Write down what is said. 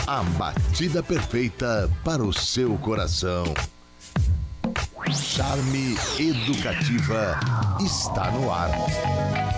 A batida perfeita para o seu coração. Charme Educativa está no ar.